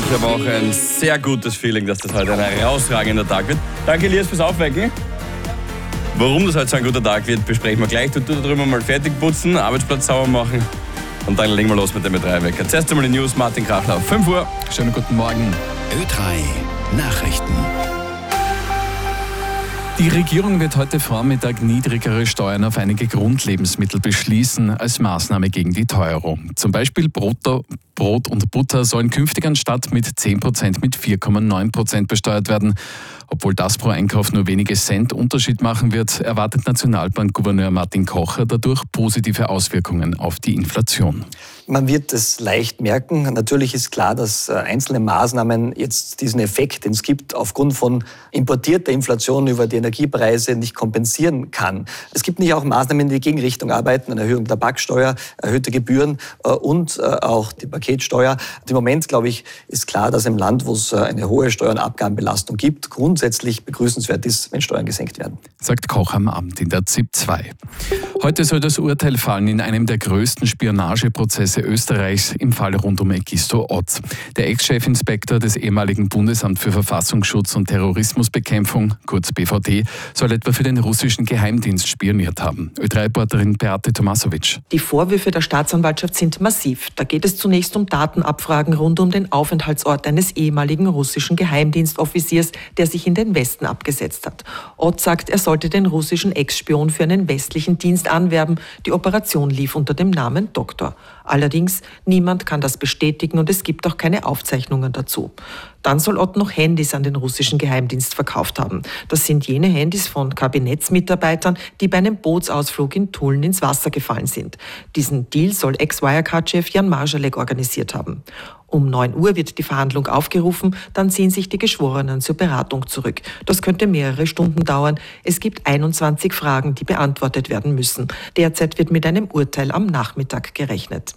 ich habe auch ein sehr gutes Feeling, dass das heute ein herausragender Tag wird. Danke, Elias, fürs Aufwecken. Warum das heute so ein guter Tag wird, besprechen wir gleich. Du da drüben mal fertig putzen, Arbeitsplatz sauber machen und dann legen wir los mit dem Ö3-Wecker. Zuerst einmal die News, Martin Krachler auf 5 Uhr. Schönen guten Morgen. Ö3 Nachrichten. Die Regierung wird heute Vormittag niedrigere Steuern auf einige Grundlebensmittel beschließen als Maßnahme gegen die Teuerung. Zum Beispiel Brot und Butter sollen künftig anstatt mit 10% mit 4,9% besteuert werden. Obwohl das pro Einkauf nur wenige Cent Unterschied machen wird, erwartet Nationalbankgouverneur Martin Kocher dadurch positive Auswirkungen auf die Inflation. Man wird es leicht merken. Natürlich ist klar, dass einzelne Maßnahmen jetzt diesen Effekt, den es gibt, aufgrund von importierter Inflation über die Energiepreise nicht kompensieren kann. Es gibt nicht auch Maßnahmen, die in die Gegenrichtung arbeiten, eine Erhöhung der Tabaksteuer, erhöhte Gebühren und auch die Paketsteuer. Im Moment, glaube ich, ist klar, dass im Land, wo es eine hohe Steuer- und Abgabenbelastung gibt, grundsätzlich begrüßenswert ist, wenn Steuern gesenkt werden. Sagt Koch am Abend in der ZIP 2. Heute soll das Urteil fallen in einem der größten Spionageprozesse Österreichs im Fall rund um Egisto Ott. Der Ex-Chefinspektor des ehemaligen Bundesamt für Verfassungsschutz und Terrorismusbekämpfung, kurz BVD, soll etwa für den russischen Geheimdienst spioniert haben. Ö3-Reporterin Beate Tomasovic. Die Vorwürfe der Staatsanwaltschaft sind massiv. Da geht es zunächst um Datenabfragen rund um den Aufenthaltsort eines ehemaligen russischen Geheimdienstoffiziers, der sich in den Westen abgesetzt hat. Ott sagt, er sollte den russischen Ex-Spion für einen westlichen Dienst anwerben. Die Operation lief unter dem Namen Doktor. Allerdings, niemand kann das bestätigen und es gibt auch keine Aufzeichnungen dazu. Dann soll Ott noch Handys an den russischen Geheimdienst verkauft haben. Das sind jene Handys von Kabinettsmitarbeitern, die bei einem Bootsausflug in Tulln ins Wasser gefallen sind. Diesen Deal soll Ex-Wirecard-Chef Jan Marschalek organisiert haben. Um 9 Uhr wird die Verhandlung aufgerufen, dann ziehen sich die Geschworenen zur Beratung zurück. Das könnte mehrere Stunden dauern. Es gibt 21 Fragen, die beantwortet werden müssen. Derzeit wird mit einem Urteil am Nachmittag gerechnet.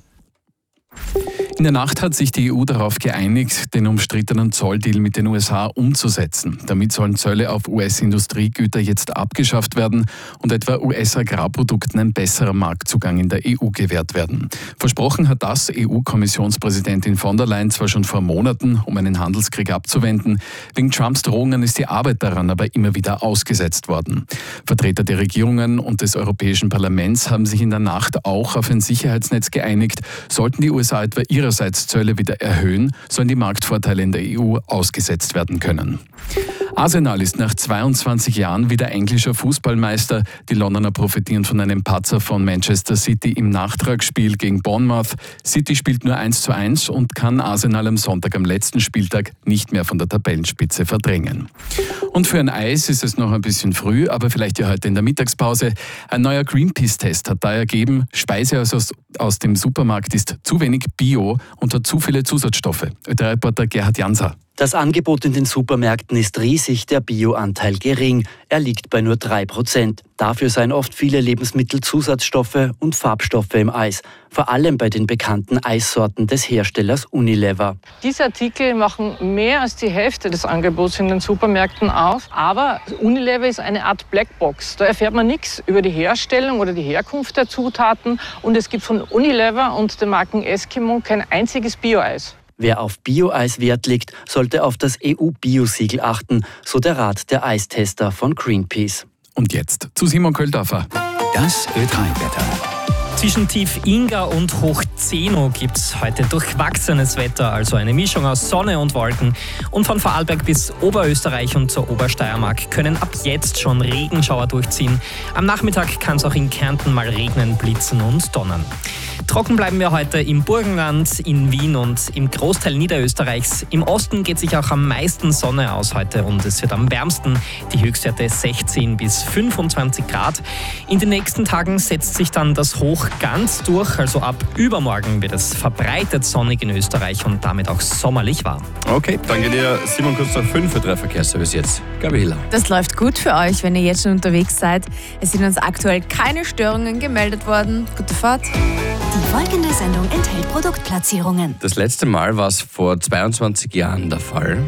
In der Nacht hat sich die EU darauf geeinigt, den umstrittenen Zolldeal mit den USA umzusetzen. Damit sollen Zölle auf US-Industriegüter jetzt abgeschafft werden und etwa US-Agrarprodukten ein besserer Marktzugang in der EU gewährt werden. Versprochen hat das EU-Kommissionspräsidentin von der Leyen zwar schon vor Monaten, um einen Handelskrieg abzuwenden. Wegen Trumps Drohungen ist die Arbeit daran aber immer wieder ausgesetzt worden. Vertreter der Regierungen und des Europäischen Parlaments haben sich in der Nacht auch auf ein Sicherheitsnetz geeinigt. Sollten die USA etwa ihrerseits Zölle wieder erhöhen, sollen die Marktvorteile in der EU ausgesetzt werden können. Arsenal ist nach 22 Jahren wieder englischer Fußballmeister. Die Londoner profitieren von einem Patzer von Manchester City im Nachtragsspiel gegen Bournemouth. City spielt nur 1:1 und kann Arsenal am Sonntag am letzten Spieltag nicht mehr von der Tabellenspitze verdrängen. Und für ein Eis ist es noch ein bisschen früh, aber vielleicht ja heute in der Mittagspause. Ein neuer Greenpeace-Test hat da ergeben, Speise aus dem Supermarkt ist zu wenig Bio und hat zu viele Zusatzstoffe. Der Reporter Gerhard Janser. Das Angebot in den Supermärkten ist riesig, der Bio-Anteil gering. Er liegt bei nur 3%. Dafür seien oft viele Lebensmittel Zusatzstoffe und Farbstoffe im Eis. Vor allem bei den bekannten Eissorten des Herstellers Unilever. Diese Artikel machen mehr als die Hälfte des Angebots in den Supermärkten auf. Aber Unilever ist eine Art Blackbox. Da erfährt man nichts über die Herstellung oder die Herkunft der Zutaten. Und es gibt von Unilever und den Marken Eskimo kein einziges Bio-Eis. Wer auf Bio-Eis Wert legt, sollte auf das EU-Bio-Siegel achten, so der Rat der Eistester von Greenpeace. Und jetzt zu Simon Kölldorfer. Das Ö3-Wetter. Zwischen Tief Inga und Hoch Zeno gibt es heute durchwachsenes Wetter, also eine Mischung aus Sonne und Wolken. Und von Vorarlberg bis Oberösterreich und zur Obersteiermark können ab jetzt schon Regenschauer durchziehen. Am Nachmittag kann es auch in Kärnten mal regnen, blitzen und donnern. Trocken bleiben wir heute im Burgenland, in Wien und im Großteil Niederösterreichs. Im Osten geht sich auch am meisten Sonne aus heute und es wird am wärmsten, die Höchstwerte 16 bis 25 Grad. In den nächsten Tagen setzt sich dann das Hoch ganz durch, also ab übermorgen wird es verbreitet sonnig in Österreich und damit auch sommerlich warm. Okay, danke dir. Simon, kurz nach 5 für 3 Verkehrsservice jetzt. Gabriela. Das läuft gut für euch, wenn ihr jetzt schon unterwegs seid. Es sind uns aktuell keine Störungen gemeldet worden. Gute Fahrt. Die folgende Sendung enthält Produktplatzierungen. Das letzte Mal war es vor 22 Jahren der Fall.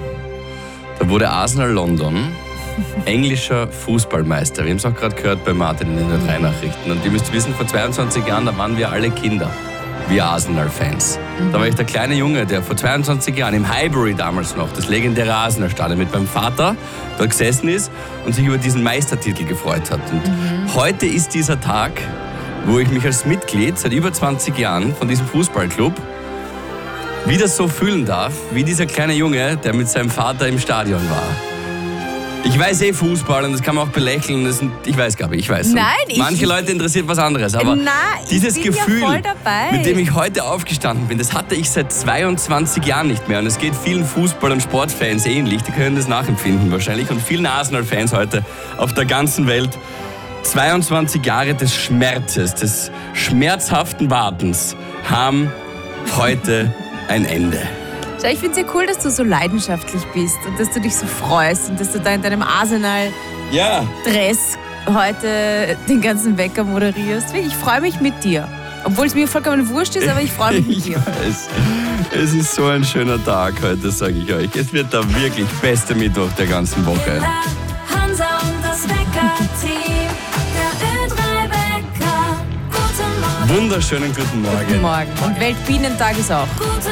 Da wurde Arsenal London englischer Fußballmeister. Wir haben es auch gerade gehört bei Martin in den 3 Nachrichten. Und ihr müsst wissen, vor 22 Jahren, da waren wir alle Kinder. wir Arsenal-Fans. Da war ich der kleine Junge, der vor 22 Jahren im Highbury damals noch, das legendäre Arsenal-Stadion, mit meinem Vater dort gesessen ist und sich über diesen Meistertitel gefreut hat. Und heute ist dieser Tag, wo ich mich als Mitglied seit über 20 Jahren von diesem Fußballclub wieder so fühlen darf, wie dieser kleine Junge, der mit seinem Vater im Stadion war. Ich weiß Fußball und das kann man auch belächeln. Ich weiß. Nein, manche Leute interessiert was anderes, aber dieses Gefühl, ja voll dabei. mit dem ich heute aufgestanden bin, das hatte ich seit 22 Jahren nicht mehr. Und es geht vielen Fußball- und Sportfans ähnlich, die können das nachempfinden wahrscheinlich. Und vielen Arsenal-Fans heute auf der ganzen Welt. 22 Jahre des Schmerzes, des schmerzhaften Wartens haben heute ein Ende. Schau, ich finde es ja cool, dass du so leidenschaftlich bist und dass du dich so freust und dass du da in deinem Arsenal-Dress heute den ganzen Wecker moderierst. Ich freue mich mit dir. Obwohl es mir vollkommen wurscht ist, aber ich freue mich mit dir. Es ist so ein schöner Tag heute, sage ich euch. Es wird der wirklich beste Mittwoch der ganzen Woche. Hansa und das Wecker-Team, der Ö3-Wecker. Guten Morgen. Wunderschönen guten Morgen. Guten Morgen. Und Weltbienentag ist auch.